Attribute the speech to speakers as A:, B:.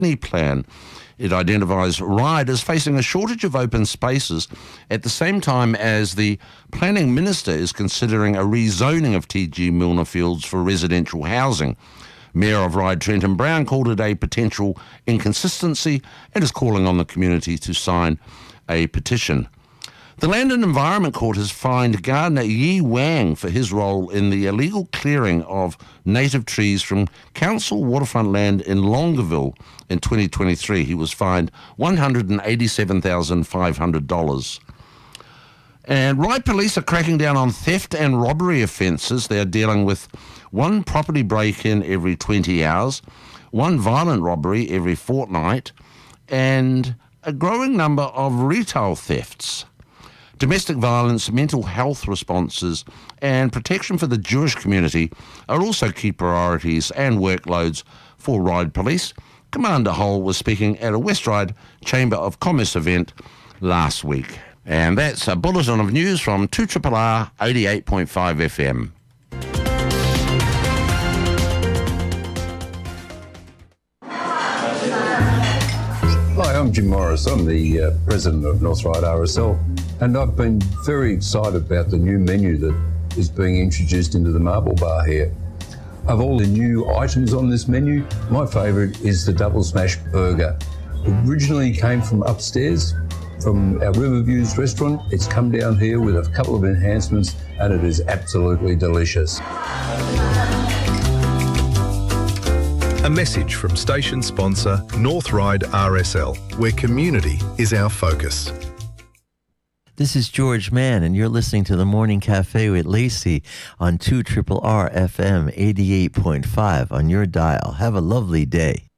A: plan. It identifies Ryde as facing a shortage of open spaces at the same time as the planning minister is considering a rezoning of TG Milner Fields for residential housing. Mayor of Ryde, Trenton Brown, called it a potential inconsistency and is calling on the community to sign a petition. The Land and Environment Court has fined gardener Yi Wang for his role in the illegal clearing of native trees from council waterfront land in Longueville in 2023. He was fined $187,500. And Ryde police are cracking down on theft and robbery offences. They are dealing with one property break-in every 20 hours, one violent robbery every fortnight, and a growing number of retail thefts. Domestic violence, mental health responses, and protection for the Jewish community are also key priorities and workloads for Ryde Police. Commander Hull was speaking at a West Ryde Chamber of Commerce event last week. And that's a bulletin of news from 2RRR 88.5 FM.
B: Hi, I'm Jim Morris. I'm the president of North Ryde RSL, and I've been very excited about the new menu that is being introduced into the Marble Bar here. Of all the new items on this menu, my favourite is the Double Smash Burger. Originally came from upstairs, from our Riverviews restaurant. It's come down here with a couple of enhancements, and it is absolutely delicious.
C: A message from station sponsor North Ryde RSL, where community is our focus.
D: This is George Mann, and you're listening to The Morning Cafe with Lacey on 2RRR FM 88.5 on your dial. Have a lovely day.